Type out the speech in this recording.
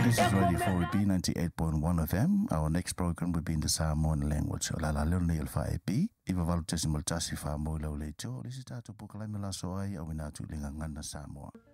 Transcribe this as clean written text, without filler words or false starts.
This is Radio 4B 98.1 FM. Our next program will be in the Samoan language. La la leo nei alfa EP. Iwa walu tesi mal tasi wha mo lau le tō. Lisi tātou pukalai me la soai au ina tu lenga ngana Samoa.